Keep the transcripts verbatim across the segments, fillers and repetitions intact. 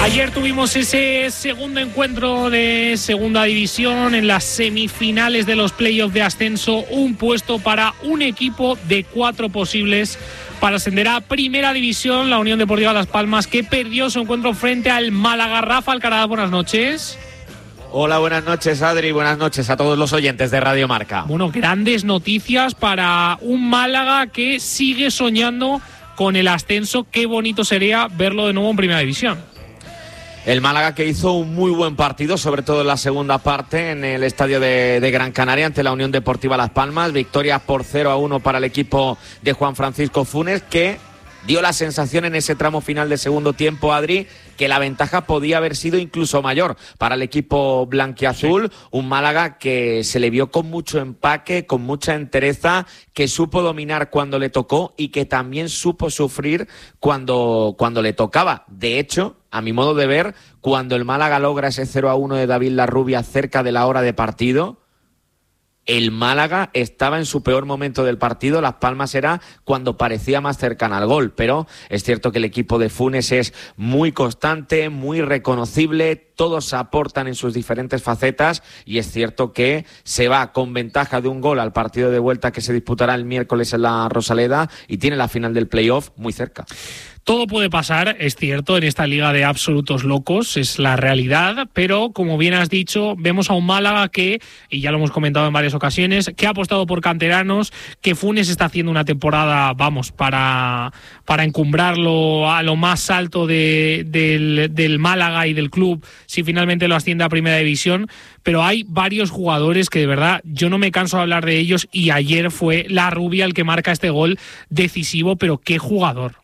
Ayer tuvimos ese segundo encuentro de segunda división en las semifinales de los playoffs de ascenso, un puesto para un equipo de cuatro posibles para ascender a primera división, la Unión Deportiva Las Palmas, que perdió su encuentro frente al Málaga. Rafa Alcaraz, buenas noches. Hola, buenas noches, Adri, buenas noches a todos los oyentes de Radio Marca. Bueno, grandes noticias para un Málaga que sigue soñando con el ascenso. Qué bonito sería verlo de nuevo en primera división. El Málaga, que hizo un muy buen partido, sobre todo en la segunda parte, en el estadio de, de Gran Canaria ante la Unión Deportiva Las Palmas. Victoria por cero a uno para el equipo de Juan Francisco Funes, que dio la sensación en ese tramo final de segundo tiempo, Adri, que la ventaja podía haber sido incluso mayor para el equipo blanquiazul. Sí. Un Málaga que se le vio con mucho empaque, con mucha entereza, que supo dominar cuando le tocó y que también supo sufrir cuando, cuando le tocaba. De hecho, a mi modo de ver, cuando el Málaga logra ese cero a uno de David Larrubia cerca de la hora de partido, el Málaga estaba en su peor momento del partido. Las Palmas era cuando parecía más cercana al gol, pero es cierto que el equipo de Funes es muy constante, muy reconocible, todos aportan en sus diferentes facetas y es cierto que se va con ventaja de un gol al partido de vuelta que se disputará el miércoles en la Rosaleda y tiene la final del playoff muy cerca. Todo puede pasar, es cierto, en esta liga de absolutos locos, es la realidad, pero como bien has dicho, vemos a un Málaga que, y ya lo hemos comentado en varias ocasiones, que ha apostado por canteranos, que Funes está haciendo una temporada, vamos, para, para encumbrarlo a lo más alto de, del, del Málaga y del club, si finalmente lo asciende a primera división, pero hay varios jugadores que de verdad yo no me canso de hablar de ellos y ayer fue Larrubia el que marca este gol decisivo, pero qué jugador.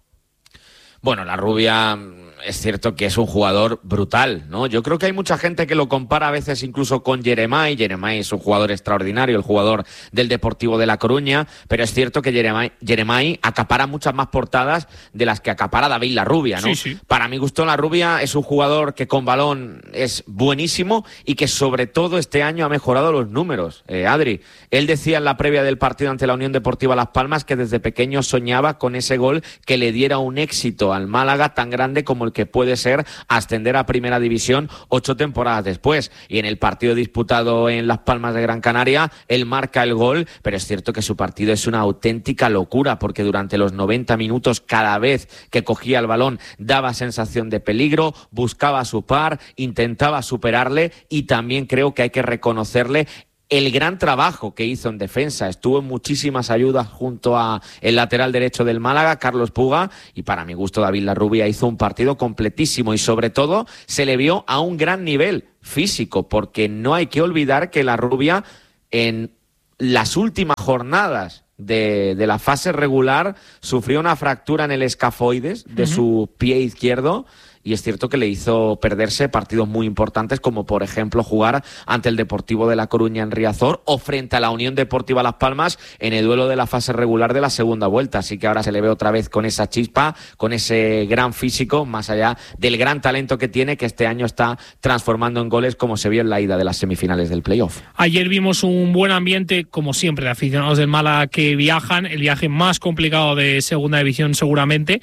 Bueno, Larrubia es cierto que es un jugador brutal, ¿no? Yo creo que hay mucha gente que lo compara a veces incluso con Jeremai. Jeremai es un jugador extraordinario, el jugador del Deportivo de La Coruña, pero es cierto que Jeremai, Jeremai acapara muchas más portadas de las que acapara David Larrubia, ¿no? Sí, sí. Para mi gusto, Larrubia es un jugador que con balón es buenísimo y que sobre todo este año ha mejorado los números. Eh, Adri, él decía en la previa del partido ante la Unión Deportiva Las Palmas que desde pequeño soñaba con ese gol que le diera un éxito al Málaga tan grande como el que puede ser ascender a primera división ocho temporadas después. Y en el partido disputado en Las Palmas de Gran Canaria, él marca el gol, pero es cierto que su partido es una auténtica locura, porque durante los noventa minutos, cada vez que cogía el balón, daba sensación de peligro, buscaba a su par, intentaba superarle, y también creo que hay que reconocerle el gran trabajo que hizo en defensa. Estuvo en muchísimas ayudas junto a el lateral derecho del Málaga, Carlos Puga, y para mi gusto David Larrubia hizo un partido completísimo y sobre todo se le vio a un gran nivel físico, porque no hay que olvidar que Larrubia en las últimas jornadas de, de la fase regular sufrió una fractura en el escafoides de uh-huh. su pie izquierdo. Y es cierto que le hizo perderse partidos muy importantes, como por ejemplo jugar ante el Deportivo de La Coruña en Riazor o frente a la Unión Deportiva Las Palmas en el duelo de la fase regular de la segunda vuelta. Así que ahora se le ve otra vez con esa chispa, con ese gran físico, más allá del gran talento que tiene, que este año está transformando en goles, como se vio en la ida de las semifinales del playoff. Ayer vimos un buen ambiente, como siempre, de aficionados del Málaga que viajan, el viaje más complicado de segunda división seguramente,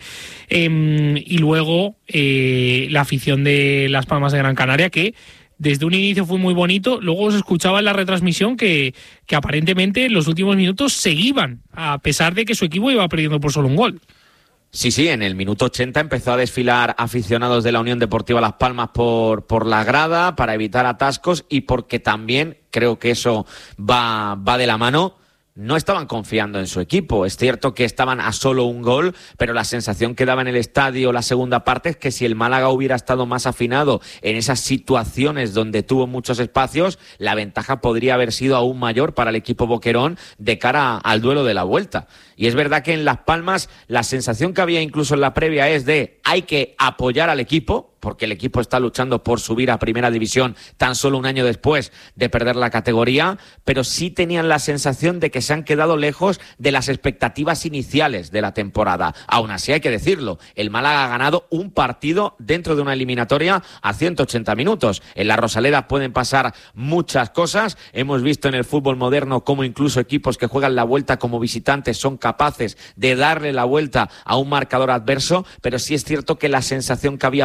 eh, y luego Eh, la afición de Las Palmas de Gran Canaria, que desde un inicio fue muy bonito, luego se escuchaba en la retransmisión que, que aparentemente en los últimos minutos se iban, a pesar de que su equipo iba perdiendo por solo un gol. Sí, sí, en el minuto ochenta empezó a desfilar aficionados de la Unión Deportiva Las Palmas por, por la grada para evitar atascos y porque también creo que eso va, va de la mano. No estaban confiando en su equipo. Es cierto que estaban a solo un gol, pero la sensación que daba en el estadio la segunda parte es que si el Málaga hubiera estado más afinado en esas situaciones donde tuvo muchos espacios, la ventaja podría haber sido aún mayor para el equipo boquerón de cara al duelo de la vuelta. Y es verdad que en Las Palmas la sensación que había incluso en la previa es de hay que apoyar al equipo, porque el equipo está luchando por subir a primera división tan solo un año después de perder la categoría, pero sí tenían la sensación de que se han quedado lejos de las expectativas iniciales de la temporada. Aún así hay que decirlo, el Málaga ha ganado un partido dentro de una eliminatoria a ciento ochenta minutos. En la Rosaleda pueden pasar muchas cosas. Hemos visto en el fútbol moderno cómo incluso equipos que juegan la vuelta como visitantes son capaces de darle la vuelta a un marcador adverso, pero sí es cierto que la sensación que había por parte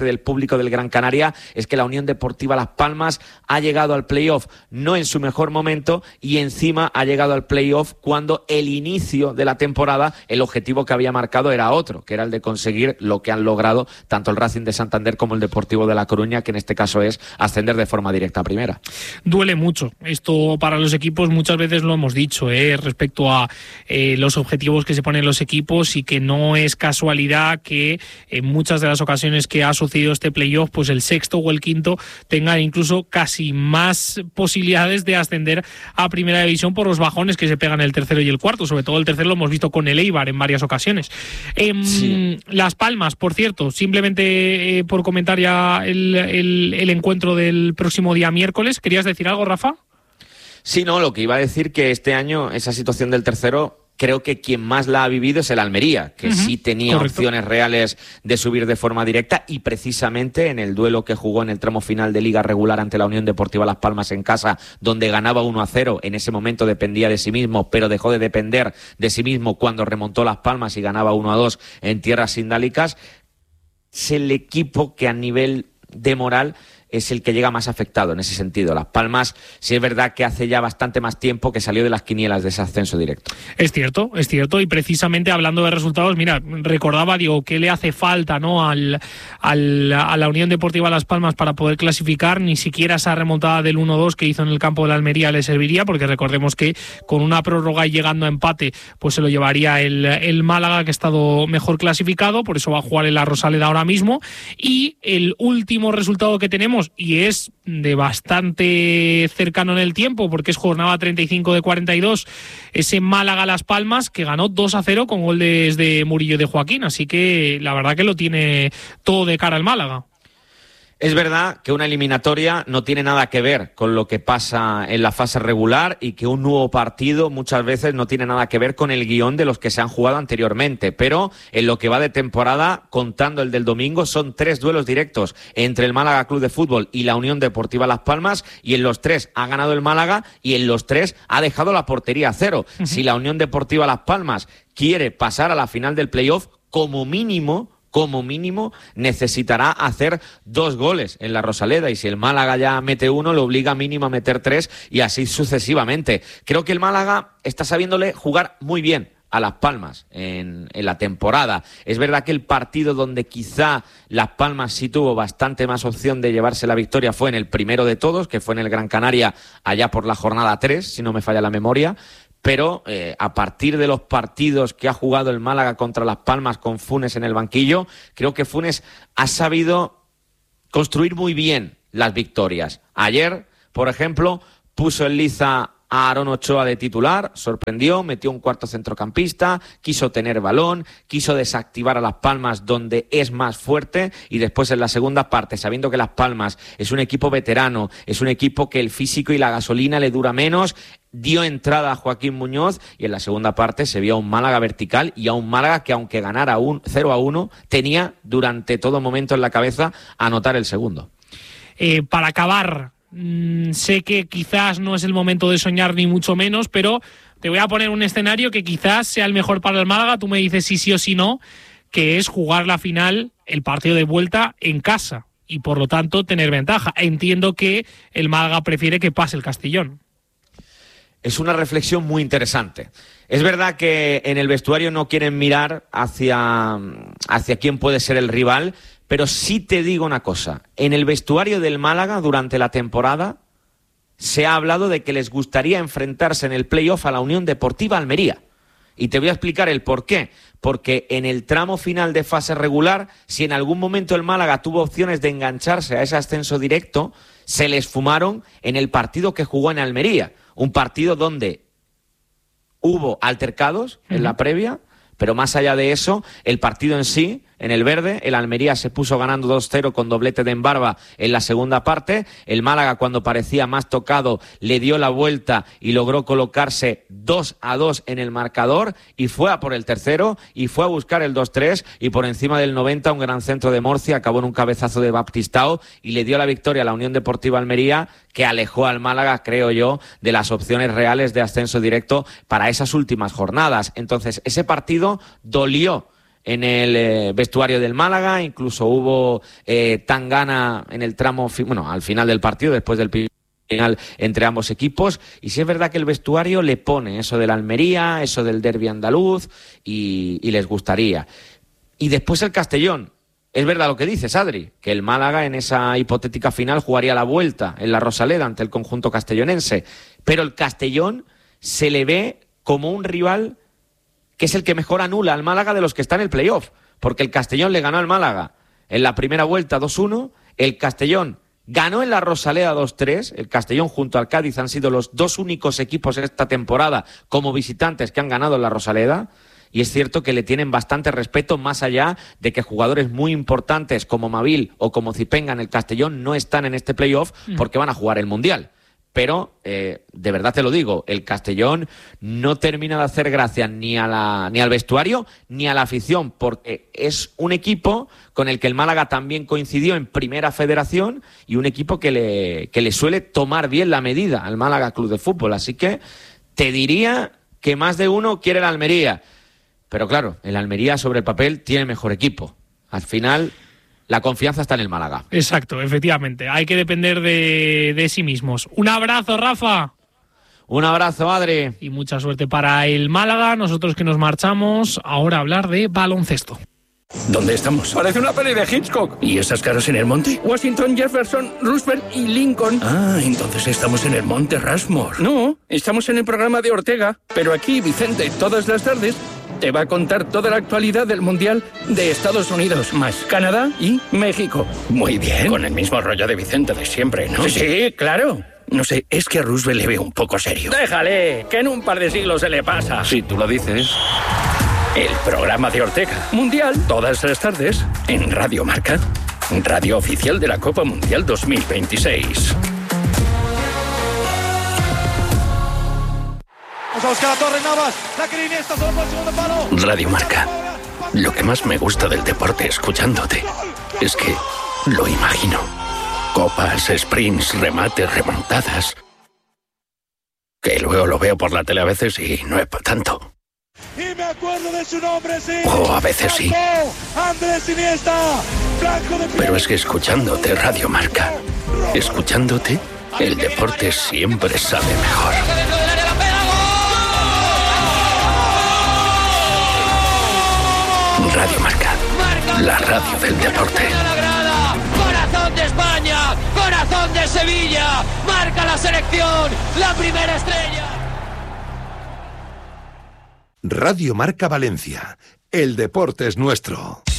parte del público del Gran Canaria es que la Unión Deportiva Las Palmas ha llegado al playoff no en su mejor momento y encima ha llegado al playoff cuando el inicio de la temporada el objetivo que había marcado era otro, que era el de conseguir lo que han logrado tanto el Racing de Santander como el Deportivo de La Coruña, que en este caso es ascender de forma directa a primera. Duele mucho esto para los equipos, muchas veces lo hemos dicho, ¿eh? respecto a eh, los objetivos que se ponen los equipos, y que no es casualidad que en muchas de las ocasiones que ha sucedido este playoff, pues el sexto o el quinto tengan incluso casi más posibilidades de ascender a primera división por los bajones que se pegan el tercero y el cuarto. Sobre todo el tercero lo hemos visto con el Eibar en varias ocasiones. Eh, sí. Las Palmas, por cierto, simplemente eh, por comentar ya el, el, el encuentro del próximo día miércoles. ¿Querías decir algo, Rafa? Sí, no, lo que iba a decir que este año esa situación del tercero, creo que quien más la ha vivido es el Almería, que uh-huh. sí tenía Correcto. opciones reales de subir de forma directa, y precisamente en el duelo que jugó en el tramo final de Liga Regular ante la Unión Deportiva Las Palmas en casa, donde ganaba uno a cero, en ese momento dependía de sí mismo, pero dejó de depender de sí mismo cuando remontó Las Palmas y ganaba uno a dos en tierras sindálicas. Es el equipo que a nivel de moral es el que llega más afectado en ese sentido. Las Palmas, sí es verdad que hace ya bastante más tiempo que salió de las quinielas de ese ascenso directo. Es cierto, es cierto, y precisamente hablando de resultados, mira, recordaba, digo, ¿qué le hace falta, no, al, al, a la Unión Deportiva Las Palmas para poder clasificar? Ni siquiera esa remontada del uno dos que hizo en el campo de la Almería le serviría, porque recordemos que con una prórroga y llegando a empate, pues se lo llevaría el, el Málaga, que ha estado mejor clasificado, por eso va a jugar en la Rosaleda ahora mismo. Y el último resultado que tenemos, y es de bastante cercano en el tiempo, porque es jornada treinta y cinco de cuarenta y dos, ese Málaga-Las Palmas, que ganó dos a cero con goles de Murillo y de Joaquín, así que la verdad que lo tiene todo de cara al Málaga. Es verdad que una eliminatoria no tiene nada que ver con lo que pasa en la fase regular, y que un nuevo partido muchas veces no tiene nada que ver con el guión de los que se han jugado anteriormente, pero en lo que va de temporada, contando el del domingo, son tres duelos directos entre el Málaga Club de Fútbol y la Unión Deportiva Las Palmas, y en los tres ha ganado el Málaga y en los tres ha dejado la portería a cero. Uh-huh. Si la Unión Deportiva Las Palmas quiere pasar a la final del playoff, como mínimo como mínimo necesitará hacer dos goles en la Rosaleda, y si el Málaga ya mete uno, lo obliga mínimo a meter tres, y así sucesivamente. Creo que el Málaga está sabiéndole jugar muy bien a Las Palmas en, en la temporada. Es verdad que el partido donde quizá Las Palmas sí tuvo bastante más opción de llevarse la victoria fue en el primero de todos, que fue en el Gran Canaria, allá por la jornada tres, si no me falla la memoria. Pero eh, a partir de los partidos que ha jugado el Málaga contra Las Palmas con Funes en el banquillo, creo que Funes ha sabido construir muy bien las victorias. Ayer, por ejemplo, puso en liza a Aarón Ochoa de titular, sorprendió, metió un cuarto centrocampista, quiso tener balón, quiso desactivar a Las Palmas donde es más fuerte, y después en la segunda parte, sabiendo que Las Palmas es un equipo veterano, es un equipo que el físico y la gasolina le dura menos, dio entrada a Joaquín Muñoz, y en la segunda parte se vio a un Málaga vertical y a un Málaga que, aunque ganara un cero a uno, tenía durante todo momento en la cabeza anotar el segundo. Eh, para acabar, sé que quizás no es el momento de soñar ni mucho menos, pero te voy a poner un escenario que quizás sea el mejor para el Málaga. Tú me dices si sí o si no, que es jugar la final, el partido de vuelta en casa, y por lo tanto tener ventaja. Entiendo que el Málaga prefiere que pase el Castellón. Es una reflexión muy interesante. Es verdad que en el vestuario no quieren mirar hacia, hacia quién puede ser el rival, pero sí te digo una cosa. En el vestuario del Málaga durante la temporada se ha hablado de que les gustaría enfrentarse en el playoff a la Unión Deportiva Almería. Y te voy a explicar el por qué. Porque en el tramo final de fase regular, si en algún momento el Málaga tuvo opciones de engancharse a ese ascenso directo, se les fumaron en el partido que jugó en Almería. Un partido donde hubo altercados en la previa, pero más allá de eso, el partido en sí, en el verde, el Almería se puso ganando dos cero con doblete de Embarba en la segunda parte. El Málaga, cuando parecía más tocado, le dio la vuelta y logró colocarse dos a dos en el marcador, y fue a por el tercero y fue a buscar el dos tres, y por encima del noventa un gran centro de Morcia acabó en un cabezazo de Baptistao y le dio la victoria a la Unión Deportiva Almería, que alejó al Málaga, creo yo, de las opciones reales de ascenso directo para esas últimas jornadas. Entonces, ese partido dolió en el eh, vestuario del Málaga, incluso hubo eh, tangana en el tramo, fi- bueno, al final del partido, después del final entre ambos equipos, y sí es verdad que el vestuario le pone eso de la Almería, eso del derbi andaluz, y, y les gustaría. Y después el Castellón. Es verdad lo que dices, Adri, que el Málaga en esa hipotética final jugaría la vuelta en la Rosaleda ante el conjunto castellonense, pero el Castellón se le ve como un rival que es el que mejor anula al Málaga de los que está en el playoff, porque el Castellón le ganó al Málaga en la primera vuelta dos uno, el Castellón ganó en la Rosaleda dos tres, el Castellón junto al Cádiz han sido los dos únicos equipos esta temporada como visitantes que han ganado en la Rosaleda. Y es cierto que le tienen bastante respeto, más allá de que jugadores muy importantes como Mavil o como Zipenga en el Castellón no están en este playoff porque van a jugar el Mundial. Pero, eh, de verdad te lo digo, el Castellón no termina de hacer gracia ni, a la, ni al vestuario ni a la afición, porque es un equipo con el que el Málaga también coincidió en Primera Federación y un equipo que le, que le suele tomar bien la medida al Málaga Club de Fútbol. Así que te diría que más de uno quiere la Almería. Pero claro, el Almería sobre el papel tiene mejor equipo. Al final, la confianza está en el Málaga. Exacto, efectivamente. Hay que depender de, de sí mismos. Un abrazo, Rafa. Un abrazo, Adri. Y mucha suerte para el Málaga. Nosotros que nos marchamos ahora a hablar de baloncesto. ¿Dónde estamos? Parece una peli de Hitchcock. ¿Y esas caras en el monte? Washington, Jefferson, Roosevelt y Lincoln. Ah, entonces estamos en el monte Rushmore. No, estamos en el programa de Ortega. Pero aquí, Vicente, todas las tardes te va a contar toda la actualidad del Mundial de Estados Unidos, más Canadá y México. Muy bien. Con el mismo rollo de Vicente de siempre, ¿no? Sí, sí, claro. No sé, es que a Roosevelt le veo un poco serio. Déjale, que en un par de siglos se le pasa. Si tú lo dices. El programa de Ortega. Mundial, todas las tardes, en Radio Marca. Radio oficial de la Copa Mundial dos mil veintiséis. Radio Marca. Lo que más me gusta del deporte escuchándote es que lo imagino. Copas, sprints, remates, remontadas. Que luego lo veo por la tele a veces y no es para tanto. Y me acuerdo de su nombre, sí. O a veces sí. Andrés Iniesta, blanco de... Pero es que escuchándote Radio Marca, escuchándote, el deporte siempre sabe mejor. Radio Marca, la radio del deporte. Corazón de España, corazón de Sevilla, marca la selección, la primera estrella. Radio Marca Valencia, el deporte es nuestro.